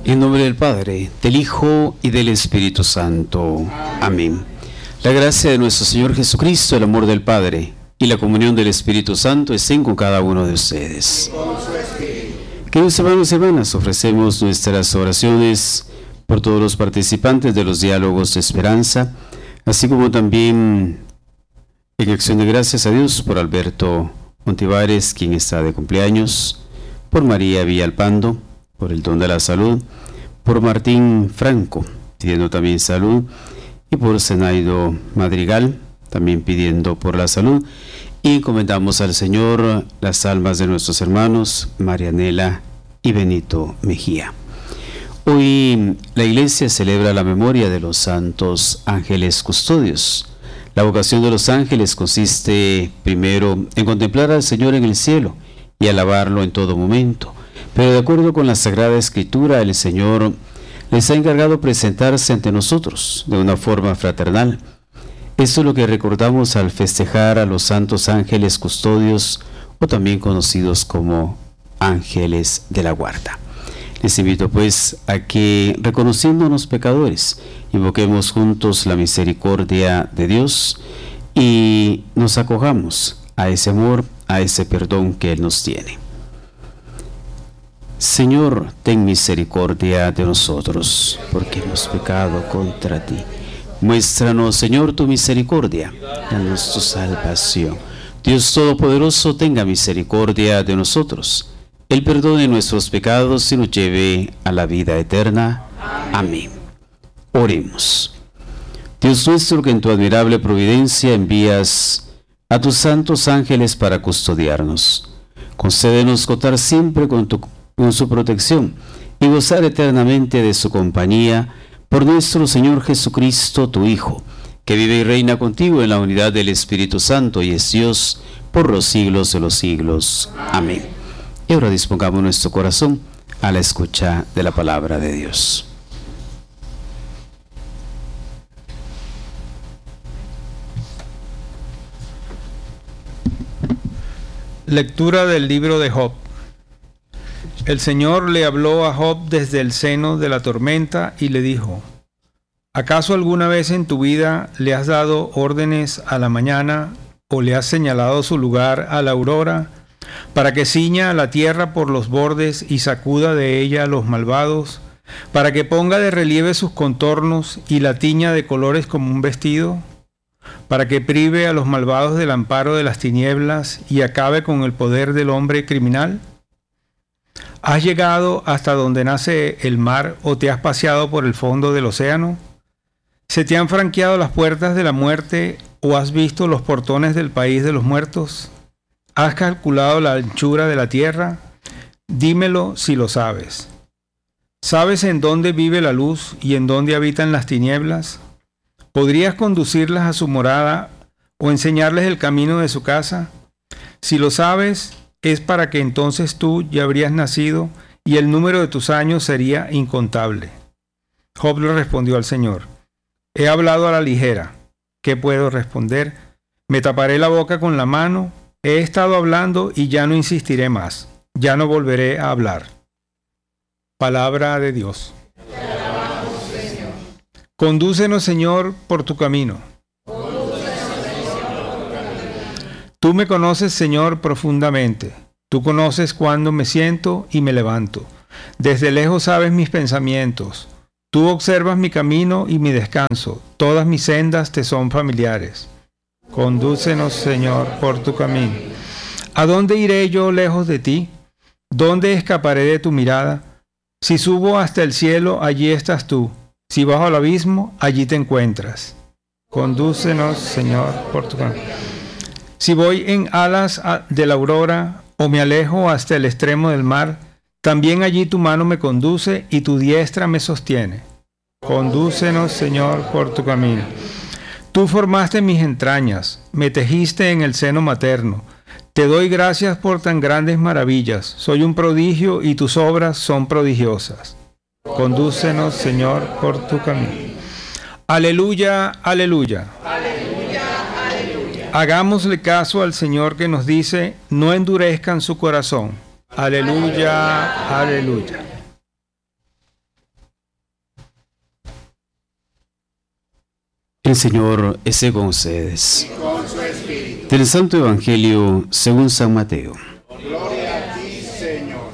En nombre del Padre, del Hijo y del Espíritu Santo. Amén. La gracia de nuestro Señor Jesucristo, el amor del Padre y la comunión del Espíritu Santo estén con cada uno de ustedes. Queridos hermanos y hermanas, ofrecemos nuestras oraciones por todos los participantes de los diálogos de esperanza, así como también en acción de gracias a Dios por Alberto Montivares, quien está de cumpleaños, por María Villalpando, por el don de la salud, por Martín Franco, pidiendo también salud, y por Zenaido Madrigal, también pidiendo por la salud, y encomendamos al Señor las almas de nuestros hermanos Marianela y Benito Mejía. Hoy la Iglesia celebra la memoria de los santos ángeles custodios. La vocación de los ángeles consiste primero en contemplar al Señor en el cielo y alabarlo en todo momento. Pero de acuerdo con la Sagrada Escritura, el Señor les ha encargado presentarse ante nosotros de una forma fraternal. Esto es lo que recordamos al festejar a los santos ángeles custodios, o también conocidos como ángeles de la guarda. Les invito pues a que, reconociéndonos pecadores, invoquemos juntos la misericordia de Dios y nos acojamos a ese amor, a ese perdón que Él nos tiene. Señor, ten misericordia de nosotros, porque hemos pecado contra ti. Muéstranos, Señor, tu misericordia, danos tu salvación. Dios Todopoderoso, tenga misericordia de nosotros. Él perdone nuestros pecados y nos lleve a la vida eterna. Amén. Oremos. Dios nuestro, que en tu admirable providencia envías a tus santos ángeles para custodiarnos, concédenos contar siempre con su protección y gozar eternamente de su compañía, por nuestro Señor Jesucristo, tu Hijo, que vive y reina contigo en la unidad del Espíritu Santo y es Dios por los siglos de los siglos. Amén. Y ahora dispongamos nuestro corazón a la escucha de la palabra de Dios. Lectura del libro de Job. El Señor le habló a Job desde el seno de la tormenta y le dijo: ¿Acaso alguna vez en tu vida le has dado órdenes a la mañana o le has señalado su lugar a la aurora, para que ciña la tierra por los bordes y sacuda de ella a los malvados, para que ponga de relieve sus contornos y la tiña de colores como un vestido, para que prive a los malvados del amparo de las tinieblas y acabe con el poder del hombre criminal? ¿Has llegado hasta donde nace el mar o te has paseado por el fondo del océano? ¿Se te han franqueado las puertas de la muerte o has visto los portones del país de los muertos? ¿Has calculado la anchura de la tierra? Dímelo si lo sabes. ¿Sabes en dónde vive la luz y en dónde habitan las tinieblas? ¿Podrías conducirlas a su morada o enseñarles el camino de su casa? Si lo sabes, es para que entonces tú ya habrías nacido y el número de tus años sería incontable. Job le respondió al Señor: he hablado a la ligera. ¿Qué puedo responder? Me taparé la boca con la mano. He estado hablando y ya no insistiré más. Ya no volveré a hablar. Palabra de Dios. Condúcenos, Señor, por tu camino. Tú me conoces, Señor, profundamente. Tú conoces cuándo me siento y me levanto. Desde lejos sabes mis pensamientos. Tú observas mi camino y mi descanso. Todas mis sendas te son familiares. Condúcenos, Señor, por tu camino. ¿A dónde iré yo lejos de ti? ¿Dónde escaparé de tu mirada? Si subo hasta el cielo, allí estás tú. Si bajo al abismo, allí te encuentras. Condúcenos, Señor, por tu camino. Si voy en alas de la aurora o me alejo hasta el extremo del mar, también allí tu mano me conduce y tu diestra me sostiene. Condúcenos, Señor, por tu camino. Tú formaste mis entrañas, me tejiste en el seno materno. Te doy gracias por tan grandes maravillas. Soy un prodigio y tus obras son prodigiosas. Condúcenos, Señor, por tu camino. Aleluya, aleluya. Aleluya, aleluya. Hagámosle caso al Señor que nos dice: no endurezcan su corazón. Aleluya, aleluya. El Señor esté con ustedes. Y con su espíritu. Del Santo Evangelio según San Mateo. Gloria a ti, Señor.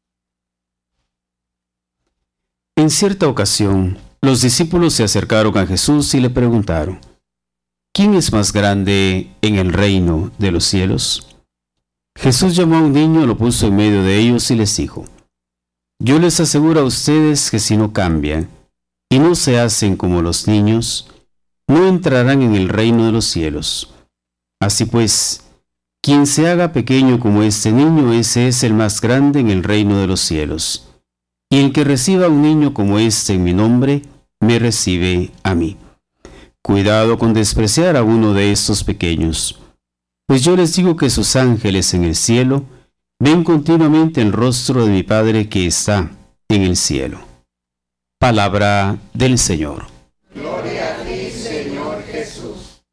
En cierta ocasión, los discípulos se acercaron a Jesús y le preguntaron: ¿quién es más grande en el reino de los cielos? Jesús llamó a un niño, lo puso en medio de ellos y les dijo: yo les aseguro a ustedes que si no cambian y no se hacen como los niños, no entrarán en el reino de los cielos. Así pues, quien se haga pequeño como este niño, ese es el más grande en el reino de los cielos. Y el que reciba a un niño como este en mi nombre, me recibe a mí. Cuidado con despreciar a uno de estos pequeños, pues yo les digo que sus ángeles en el cielo ven continuamente el rostro de mi Padre que está en el cielo. Palabra del Señor. Gloria a ti, Señor Jesús.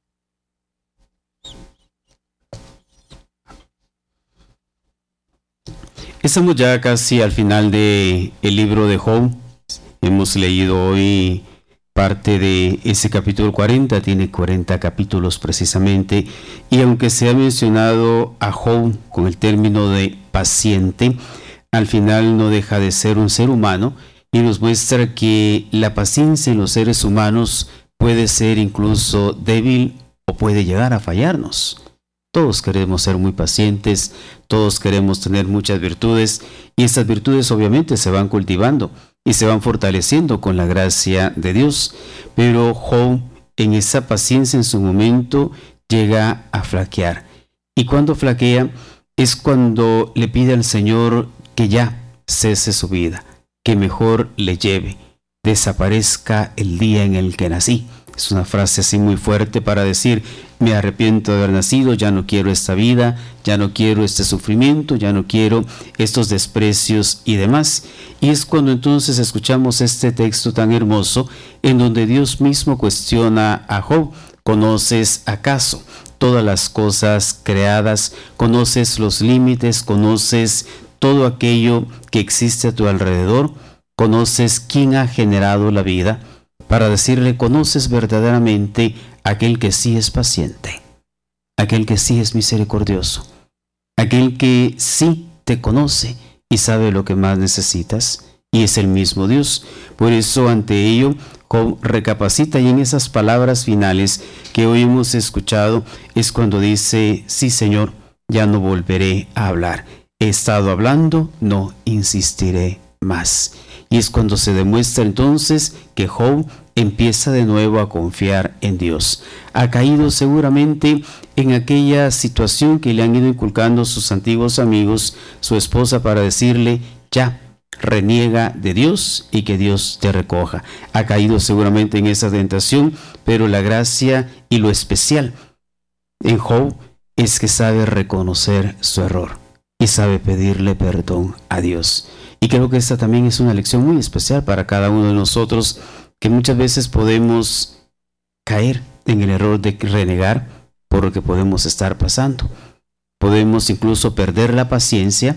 Estamos ya casi al final del libro de Job. Hemos leído hoy parte de ese capítulo 40, tiene 40 capítulos precisamente, y aunque se ha mencionado a Job con el término de paciente, al final no deja de ser un ser humano y nos muestra que la paciencia en los seres humanos puede ser incluso débil o puede llegar a fallarnos. Todos queremos ser muy pacientes, todos queremos tener muchas virtudes, y estas virtudes obviamente se van cultivando y se van fortaleciendo con la gracia de Dios. Pero Job, en esa paciencia en su momento, llega a flaquear. Y cuando flaquea es cuando le pide al Señor que ya cese su vida, que mejor le lleve, desaparezca el día en el que nací. Es una frase así muy fuerte para decir: me arrepiento de haber nacido, ya no quiero esta vida, ya no quiero este sufrimiento, ya no quiero estos desprecios y demás. Y es cuando entonces escuchamos este texto tan hermoso en donde Dios mismo cuestiona a Job: ¿conoces acaso todas las cosas creadas? ¿Conoces los límites? ¿Conoces todo aquello que existe a tu alrededor? ¿Conoces quién ha generado la vida? Para decirle: conoces verdaderamente aquel que sí es paciente, aquel que sí es misericordioso, aquel que sí te conoce y sabe lo que más necesitas, y es el mismo Dios. Por eso, ante ello, Job recapacita, y en esas palabras finales que hoy hemos escuchado es cuando dice: sí, Señor, ya no volveré a hablar. He estado hablando, no insistiré más. Y es cuando se demuestra entonces que Job empieza de nuevo a confiar en Dios. Ha caído seguramente en aquella situación que le han ido inculcando sus antiguos amigos, su esposa, para decirle: ya, reniega de Dios y que Dios te recoja. Ha caído seguramente en esa tentación, pero la gracia y lo especial en Job es que sabe reconocer su error y sabe pedirle perdón a Dios. Y creo que esta también es una lección muy especial para cada uno de nosotros, que muchas veces podemos caer en el error de renegar por lo que podemos estar pasando. Podemos incluso perder la paciencia,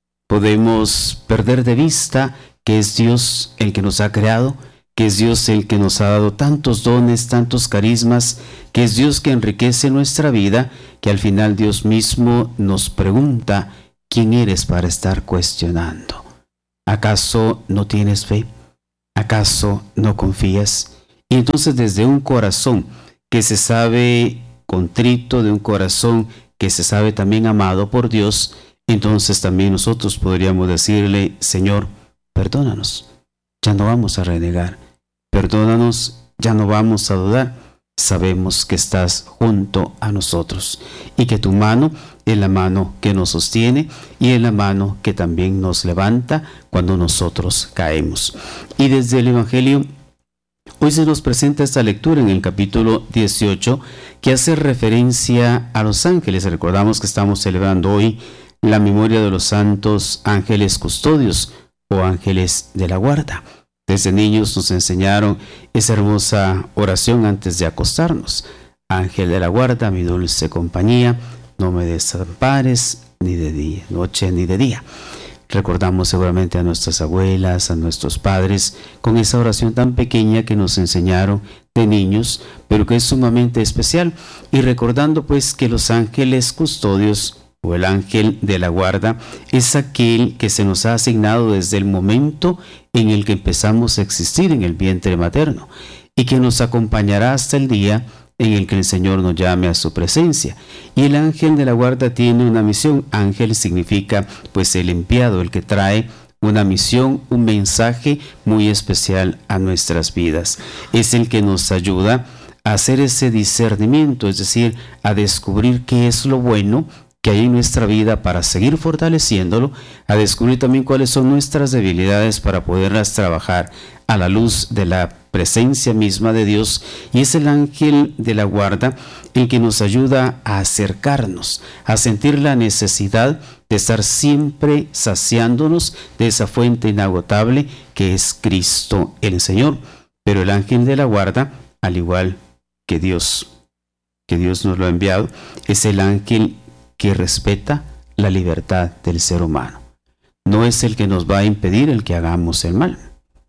podemos perder de vista que es Dios el que nos ha creado, que es Dios el que nos ha dado tantos dones, tantos carismas, que es Dios que enriquece nuestra vida, que al final Dios mismo nos pregunta: ¿quién eres para estar cuestionando? ¿Acaso no tienes fe? ¿Acaso no confías? Y entonces, desde un corazón que se sabe contrito, de un corazón que se sabe también amado por Dios, entonces también nosotros podríamos decirle: Señor, perdónanos, ya no vamos a renegar, perdónanos, ya no vamos a dudar. Sabemos que estás junto a nosotros y que tu mano es la mano que nos sostiene y es la mano que también nos levanta cuando nosotros caemos. Y desde el Evangelio hoy se nos presenta esta lectura en el capítulo 18 que hace referencia a los ángeles. Recordamos que estamos celebrando hoy la memoria de los santos ángeles custodios o ángeles de la guarda. Desde niños nos enseñaron esa hermosa oración antes de acostarnos: Ángel de la guarda, mi dulce compañía, no me desampares ni de día, noche ni de día. Recordamos seguramente a nuestras abuelas, a nuestros padres, con esa oración tan pequeña que nos enseñaron de niños, pero que es sumamente especial, y recordando pues que los ángeles custodios o el ángel de la guarda es aquel que se nos ha asignado desde el momento en el que empezamos a existir en el vientre materno y que nos acompañará hasta el día en el que el Señor nos llame a su presencia. Y el ángel de la guarda tiene una misión. Ángel significa pues el enviado, el que trae una misión, un mensaje muy especial a nuestras vidas. Es el que nos ayuda a hacer ese discernimiento, es decir, a descubrir qué es lo bueno que hay en nuestra vida para seguir fortaleciéndolo, a descubrir también cuáles son nuestras debilidades para poderlas trabajar a la luz de la presencia misma de Dios. Y es el ángel de la guarda el que nos ayuda a acercarnos, a sentir la necesidad de estar siempre saciándonos de esa fuente inagotable que es Cristo el Señor. Pero el ángel de la guarda, al igual que Dios nos lo ha enviado, es el ángel que respeta la libertad del ser humano. No es el que nos va a impedir el que hagamos el mal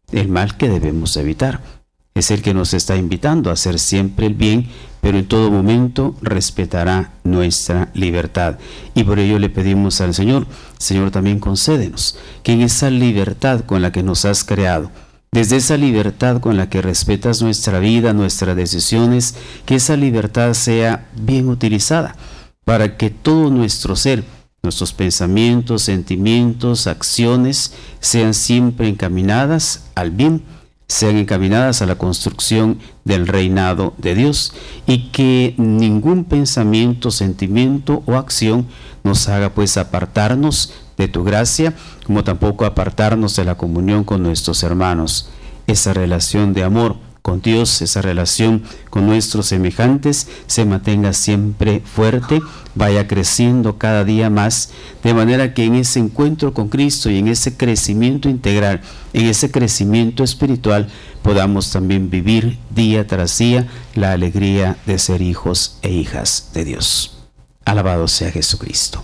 que debemos evitar. Es el que nos está invitando a hacer siempre el bien, pero en todo momento respetará nuestra libertad. Y por ello le pedimos al Señor, Señor, también concédenos que en esa libertad con la que nos has creado, desde esa libertad con la que respetas nuestra vida, nuestras decisiones, que esa libertad sea bien utilizada para que todo nuestro ser, nuestros pensamientos, sentimientos, acciones, sean siempre encaminadas al bien, sean encaminadas a la construcción del reinado de Dios, y que ningún pensamiento, sentimiento o acción nos haga pues apartarnos de tu gracia, como tampoco apartarnos de la comunión con nuestros hermanos. Esa relación de amor con Dios, esa relación con nuestros semejantes, se mantenga siempre fuerte, vaya creciendo cada día más, de manera que en ese encuentro con Cristo y en ese crecimiento integral, en ese crecimiento espiritual, podamos también vivir día tras día la alegría de ser hijos e hijas de Dios. Alabado sea Jesucristo.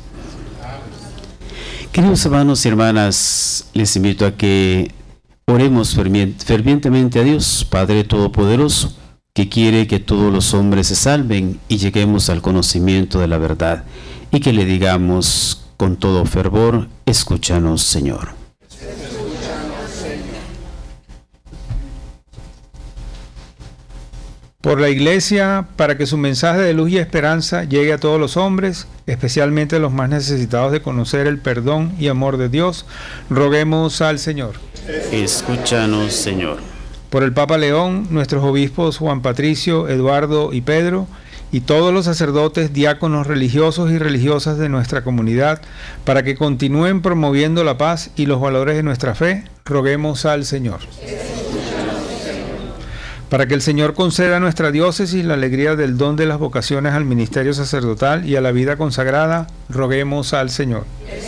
Queridos hermanos y hermanas, les invito a que oremos fervientemente a Dios, Padre Todopoderoso, que quiere que todos los hombres se salven y lleguemos al conocimiento de la verdad, y que le digamos con todo fervor: escúchanos, Señor. Por la Iglesia, para que su mensaje de luz y esperanza llegue a todos los hombres, especialmente a los más necesitados de conocer el perdón y amor de Dios, roguemos al Señor. Escúchanos, Señor. Por el Papa León, nuestros obispos Juan Patricio, Eduardo y Pedro, y todos los sacerdotes, diáconos, religiosos y religiosas de nuestra comunidad, para que continúen promoviendo la paz y los valores de nuestra fe, roguemos al Señor. Para que el Señor conceda a nuestra diócesis la alegría del don de las vocaciones al ministerio sacerdotal y a la vida consagrada, roguemos al Señor.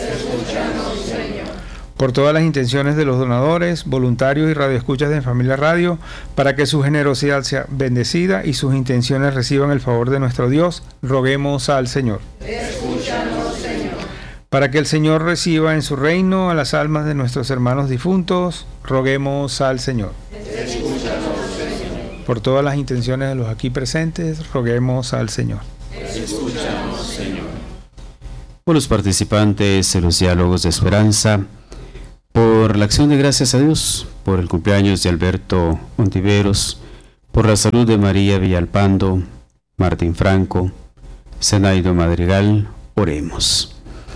Por todas las intenciones de los donadores, voluntarios y radioescuchas de Familia Radio, para que su generosidad sea bendecida y sus intenciones reciban el favor de nuestro Dios, roguemos al Señor. Escúchanos, Señor. Para que el Señor reciba en su reino a las almas de nuestros hermanos difuntos, roguemos al Señor. Escúchanos, Señor. Por todas las intenciones de los aquí presentes, roguemos al Señor. Escúchanos, Señor. Por los participantes en los diálogos de esperanza, por la acción de gracias a Dios, por el cumpleaños de Alberto Ontiveros, por la salud de María Villalpando, Martín Franco, Zenaido Madrigal, oremos.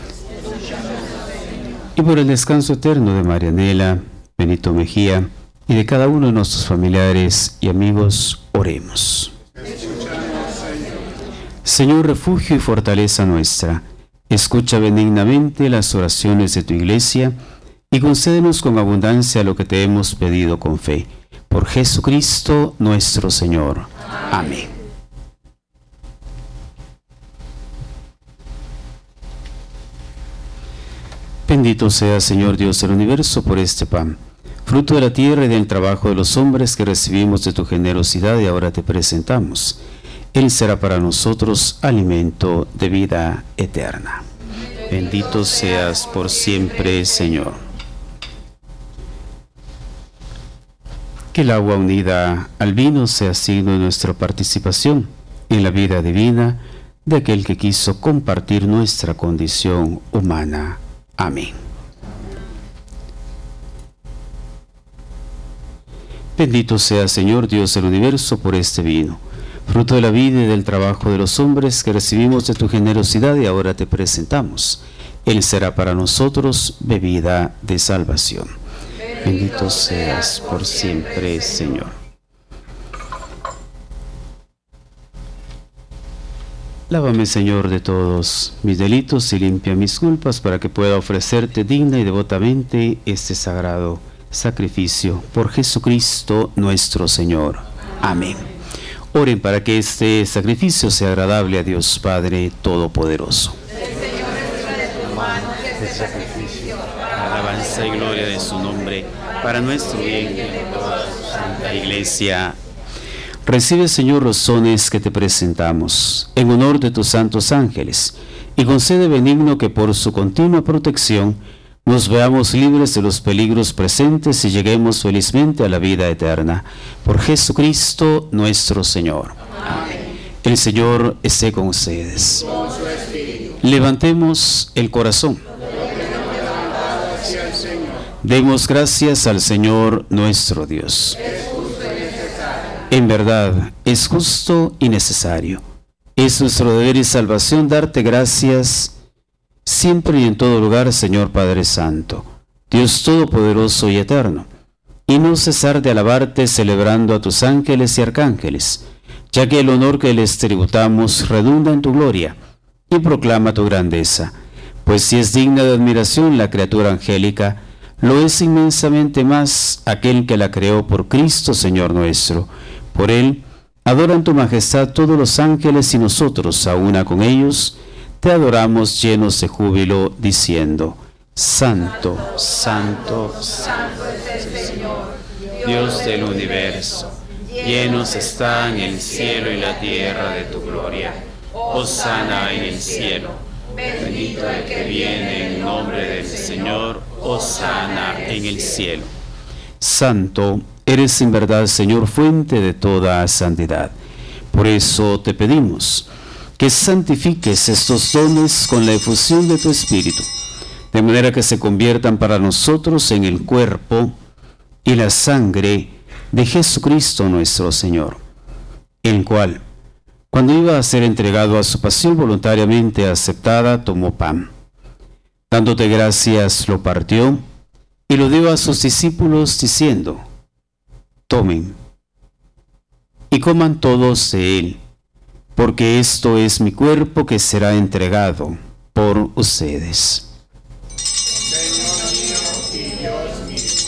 Y por el descanso eterno de Marianela, Benito Mejía y de cada uno de nuestros familiares y amigos, oremos. Señor, refugio y fortaleza nuestra, escucha benignamente las oraciones de tu Iglesia y concédenos con abundancia lo que te hemos pedido con fe. Por Jesucristo nuestro Señor. Amén. Bendito sea, Señor Dios del universo, por este pan, fruto de la tierra y del trabajo de los hombres que recibimos de tu generosidad y ahora te presentamos. Él será para nosotros alimento de vida eterna. Bendito seas por siempre, Señor. Que el agua unida al vino sea signo de nuestra participación en la vida divina de aquel que quiso compartir nuestra condición humana. Amén. Bendito sea, Señor Dios del universo, por este vino, fruto de la vida y del trabajo de los hombres que recibimos de tu generosidad y ahora te presentamos. Él será para nosotros bebida de salvación. Bendito seas por siempre, Señor. Lávame, Señor, de todos mis delitos y limpia mis culpas para que pueda ofrecerte digna y devotamente este sagrado sacrificio por Jesucristo nuestro Señor. Amén. Oren para que este sacrificio sea agradable a Dios Padre Todopoderoso. Alabanza y gloria de su nombre, para nuestro bien y de toda su santa Iglesia. Recibe, Señor, los dones que te presentamos, en honor de tus santos ángeles, y concede benigno que por su continua protección nos veamos libres de los peligros presentes y lleguemos felizmente a la vida eterna. Por Jesucristo nuestro Señor. Amén. El Señor esté con ustedes. Levantemos el corazón. Demos gracias al Señor nuestro Dios. En verdad, es justo y necesario. Es nuestro deber y salvación darte gracias siempre y en todo lugar, Señor Padre Santo, Dios Todopoderoso y Eterno, y no cesar de alabarte celebrando a tus ángeles y arcángeles, ya que el honor que les tributamos redunda en tu gloria y proclama tu grandeza, pues si es digna de admiración la criatura angélica, lo es inmensamente más aquel que la creó por Cristo, Señor nuestro. Por él adoran tu majestad todos los ángeles y nosotros, a una con ellos, te adoramos llenos de júbilo, diciendo: Santo, Santo, Santo es el Señor, Dios del universo. Llenos están el cielo y la tierra de tu gloria. Hosana en el cielo. Bendito el que viene en nombre del Señor. Hosana en el cielo. Santo eres en verdad, Señor, fuente de toda santidad. Por eso te pedimos que santifiques estos dones con la efusión de tu Espíritu, de manera que se conviertan para nosotros en el cuerpo y la sangre de Jesucristo nuestro Señor, el cual, cuando iba a ser entregado a su pasión voluntariamente aceptada, tomó pan. Dándote gracias, lo partió y lo dio a sus discípulos, diciendo: Tomen y coman todos de él, porque esto es mi cuerpo que será entregado por ustedes.